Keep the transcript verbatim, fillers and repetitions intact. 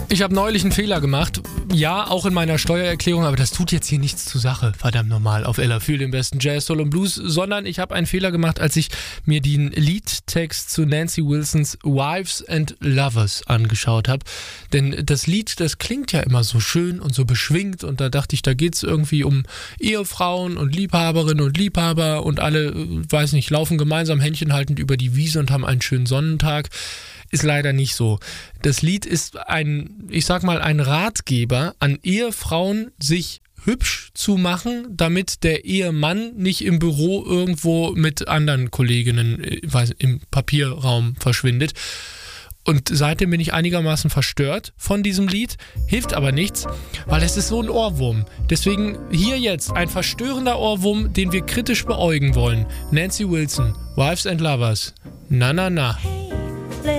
Ich habe neulich einen Fehler gemacht. Ja, auch in meiner Steuererklärung, aber das tut jetzt hier nichts zur Sache. Verdammt normal auf Ella für den besten Jazz, Soul und Blues, sondern ich habe einen Fehler gemacht, als ich mir den Liedtext zu Nancy Wilsons Wives and Lovers angeschaut habe. Denn das Lied, das klingt ja immer so schön und so beschwingt und da dachte ich, da geht es irgendwie um Ehefrauen und Liebhaberinnen und Liebhaber und alle, weiß nicht, laufen gemeinsam Händchen haltend über die Wiese und haben einen schönen Sonnentag. Ist leider nicht so. Das Lied ist ein, ich sag mal, ein Ratgeber an Ehefrauen, sich hübsch zu machen, damit der Ehemann nicht im Büro irgendwo mit anderen Kolleginnen weiß, im Papierraum verschwindet. Und seitdem bin ich einigermaßen verstört von diesem Lied, hilft aber nichts, weil es ist so ein Ohrwurm. Deswegen hier jetzt ein verstörender Ohrwurm, den wir kritisch beäugen wollen. Nancy Wilson, Wives and Lovers. Na, na, na.